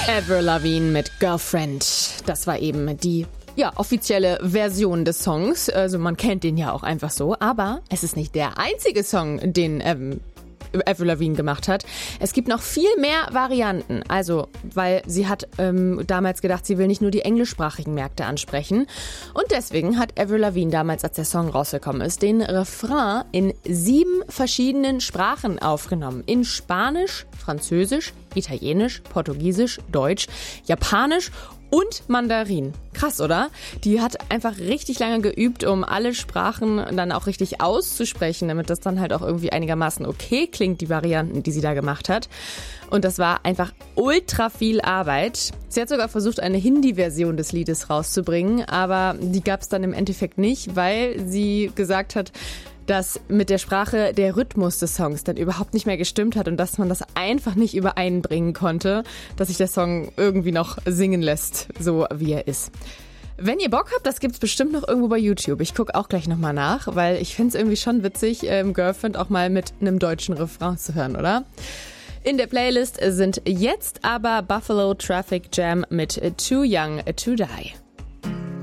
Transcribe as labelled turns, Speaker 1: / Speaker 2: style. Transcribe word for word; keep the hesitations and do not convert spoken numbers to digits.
Speaker 1: Avril Lavigne mit Girlfriend. Das war eben die ja, offizielle Version des Songs. Also man kennt den ja auch einfach so. Aber es ist nicht der einzige Song, den ähm, Avril Lavigne gemacht hat. Es gibt noch viel mehr Varianten. Also, weil sie hat ähm, damals gedacht, sie will nicht nur die englischsprachigen Märkte ansprechen. Und deswegen hat Avril Lavigne damals, als der Song rausgekommen ist, den Refrain in sieben verschiedenen Sprachen aufgenommen. In Spanisch, Französisch, Italienisch, Portugiesisch, Deutsch, Japanisch und Mandarin. Krass, oder? Die hat einfach richtig lange geübt, um alle Sprachen dann auch richtig auszusprechen, damit das dann halt auch irgendwie einigermaßen okay klingt, die Varianten, die sie da gemacht hat. Und das war einfach ultra viel Arbeit. Sie hat sogar versucht, eine Hindi-Version des Liedes rauszubringen, aber die gab es dann im Endeffekt nicht, weil sie gesagt hat, dass mit der Sprache der Rhythmus des Songs dann überhaupt nicht mehr gestimmt hat und dass man das einfach nicht übereinbringen konnte, dass sich der Song irgendwie noch singen lässt, so wie er ist. Wenn ihr Bock habt, das gibt's bestimmt noch irgendwo bei YouTube. Ich gucke auch gleich nochmal nach, weil ich find's irgendwie schon witzig, ähm, Girlfriend auch mal mit einem deutschen Refrain zu hören, oder? In der Playlist sind jetzt aber Buffalo Traffic Jam mit Too Young to Die.